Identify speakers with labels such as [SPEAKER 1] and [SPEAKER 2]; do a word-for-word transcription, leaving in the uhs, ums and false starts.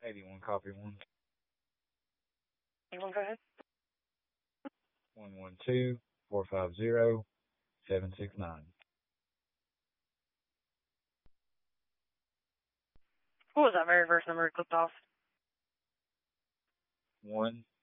[SPEAKER 1] eighty-one, copy one.
[SPEAKER 2] Anyone go ahead?
[SPEAKER 1] one one two, four five zero, seven six nine.
[SPEAKER 2] What was that very first number it clicked off?
[SPEAKER 1] one